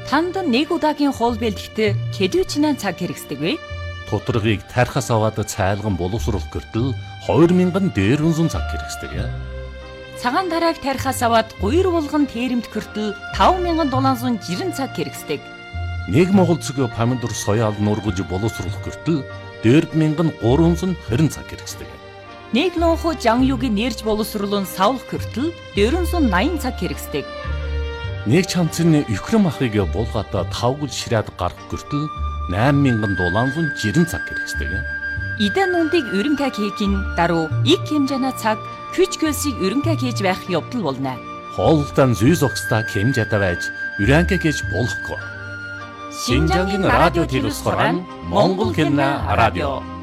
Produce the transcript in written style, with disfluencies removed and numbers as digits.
Танд нэг удаагийн хоол бэлтгэхдээ хэдвчнээ цаг хэрэгсдэг вэ? Тутаргыг тархаас аваад цайлган боловсруулах гэртэл 2000 дээрвэн цаг хэрэгсдэг. Цагаан дарааг тархаас аваад гуйр булган тэрэмт гэртэл 5760 цаг хэрэгсдэг. Нэг монгол цэг помидор соёал нургаж боловсруулах гэртэл 4320 цаг хэрэгсдэг. Нэг лонхо жанюугийн нэрж боловсруулан савлах гэртэл 480 цаг хэрэгсдэг. Нэг чамцны Украин махыг булгаата 5 гүл ширээд гарах гэртэл 8760 цаг хэрэгсдэг. Идэн нүндийг өрөнгө хийхин даруй их хэмжээний цаг күч хөлсийг өрөнгө хийж байх явдал болно. Хоолтон зүй зогсдаа хэмжээтэй байж өрөнгө хийж болохгүй. Шинжангийн радио телевиз хорон Монгол хэлний радио